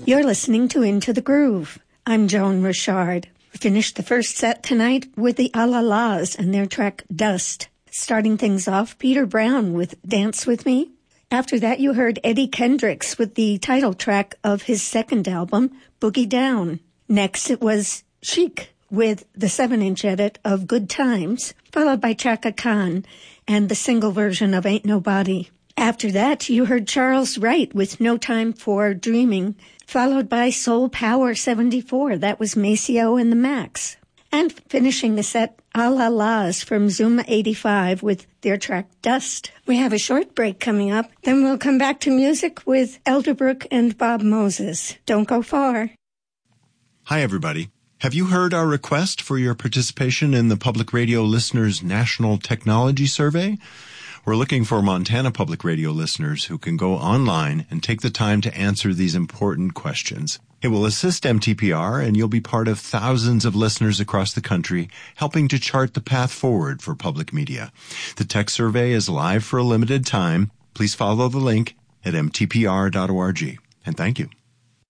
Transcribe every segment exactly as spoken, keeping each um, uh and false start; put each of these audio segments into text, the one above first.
You're listening to Into the Groove. I'm Joan Richard. We finished the first set tonight with the A-La-Las and their track Dust. Starting things off, Peter Brown with Dance With Me. After that, you heard Eddie Kendricks with the title track of his second album, Boogie Down. Next, it was Chic with the seven-inch edit of Good Times, followed by Chaka Khan and the single version of Ain't Nobody. After that, you heard Charles Wright with No Time for Dreaming, followed by Soul Power seventy-four. That was Maceo and the Max. And finishing the set, A-La-Las from Zuma eighty-five with their track Dust. We have a short break coming up. Then we'll come back to music with Elderbrook and Bob Moses. Don't go far. Hi, everybody. Have you heard our request for your participation in the Public Radio Listeners National Technology Survey? We're looking for Montana Public Radio listeners who can go online and take the time to answer these important questions. It will assist M T P R, and you'll be part of thousands of listeners across the country helping to chart the path forward for public media. The tech survey is live for a limited time. Please follow the link at m t p r dot org. And thank you.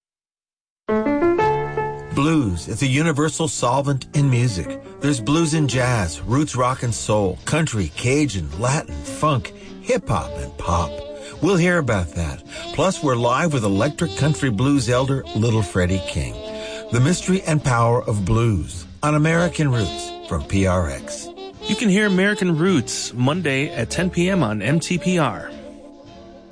Blues is a universal solvent in music. There's blues in jazz, roots rock and soul, country, Cajun, Latin, funk, hip-hop, and pop. We'll hear about that. Plus, we're live with electric country blues elder Little Freddie King. The mystery and power of blues on American Roots from P R X. You can hear American Roots Monday at ten p.m. on M T P R.